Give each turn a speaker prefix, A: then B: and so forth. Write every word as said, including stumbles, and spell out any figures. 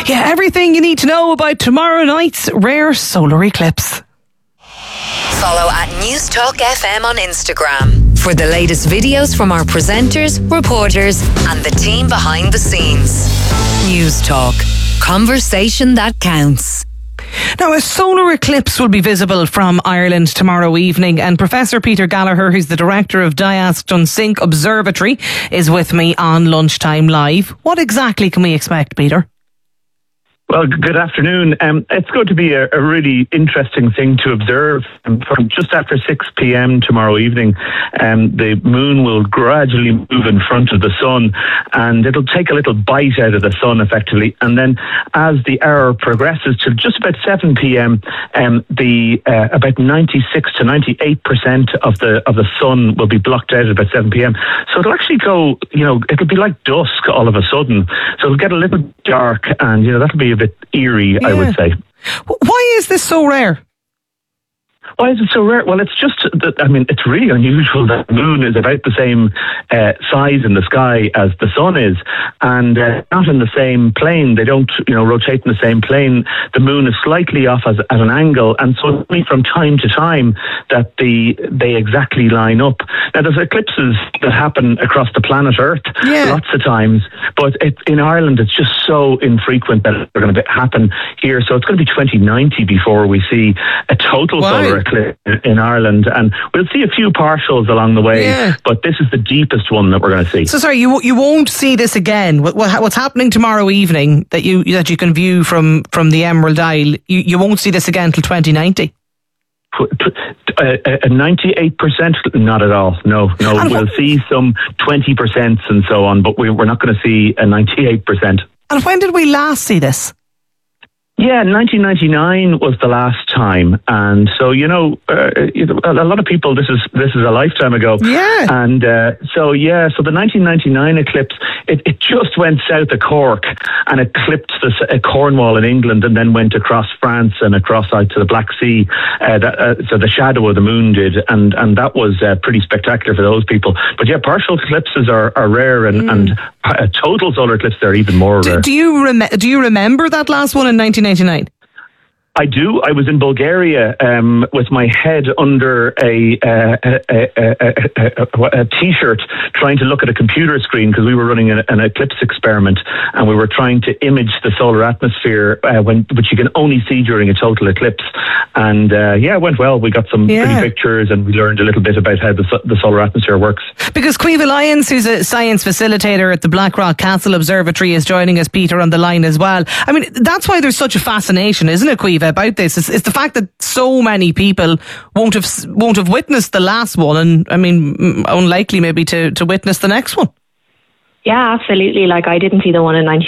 A: Yeah, everything you need to know about tomorrow night's rare solar eclipse.
B: Follow at News Talk F M on Instagram for the latest videos from our presenters, reporters, and the team behind the scenes. News Talk. Conversation that counts.
A: Now, a solar eclipse will be visible from Ireland tomorrow evening, and Professor Peter Gallagher, who's the director of Diask Dunsink Observatory, is with me on Lunchtime Live. What exactly can we expect, Peter?
C: Well, good afternoon. Um, it's going to be a, a really interesting thing to observe. Um, from just after six p.m. tomorrow evening, um, the moon will gradually move in front of the sun, and it'll take a little bite out of the sun, effectively. And then, as the hour progresses to just about seven p.m., um, the uh, about ninety-six to ninety-eight percent of the of the sun will be blocked out at about seven p.m. So it'll actually go, you know, it'll be like dusk all of a sudden. So it'll get a little dark, and you know that'll be a bit eerie,
A: yeah.
C: I would say.
A: Why is this so rare?
C: Why is it so rare? Well, it's just that, I mean, it's really unusual that the moon is about the same uh, size in the sky as the sun is, and uh, not in the same plane. They don't, you know, rotate in the same plane. The moon is slightly off as, at an angle, and so it's only from time to time that the they exactly line up. Now, there's eclipses that happen across the planet Earth
A: yeah.
C: lots of times, but it, in Ireland, it's just so infrequent that they're going to happen here. So it's going to be twenty ninety before we see a total
A: Why?
C: solar eclipse in Ireland, and we'll see a few partials along the way,
A: yeah.
C: but this is the deepest one that we're going to see.
A: So sorry, you you won't see this again. What, what what's happening tomorrow evening that you that you can view from from the Emerald Isle? You you won't see this again until twenty ninety.
C: A ninety-eight percent? Not at all. No, no.
A: And
C: we'll
A: what,
C: see some twenty percent and so on, but we, we're not going to see a ninety-eight percent.
A: And when did we last see this?
C: Yeah, nineteen ninety-nine was the last time, and so you know, uh, a lot of people. This is this is a lifetime ago.
A: Yeah,
C: and uh, so yeah, so the nineteen ninety-nine eclipse, it, it just went south of Cork and it clipped the uh, Cornwall in England, and then went across France and across out to the Black Sea. Uh, that, uh, so the shadow of the moon did, and and that was uh, pretty spectacular for those people. But yeah, partial eclipses are, are rare, and mm. and uh, total solar eclipses are even more
A: do,
C: rare.
A: Do you rem- do you remember that last one in nineteen ninety-nine?
C: I do. I was in Bulgaria um, with my head under a, uh, a, a, a, a, a T-shirt, trying to look at a computer screen because we were running an, an eclipse experiment, and we were trying to image the solar atmosphere, uh, when, which you can only see during a total eclipse. And uh, yeah, it went well. We got some yeah. pretty pictures, and we learned a little bit about how the, the solar atmosphere works. Because
A: Caoimhe Lyons, who's a science facilitator at the Blackrock Castle Observatory, is joining us, Peter, on the line as well. I mean, that's why there's such a fascination, isn't it, Caoimhe, about this? It's, it's the fact that so many people won't have won't have witnessed the last one, and I mean, unlikely maybe to, to witness the next one.
D: Yeah, absolutely. Like, I didn't see the one in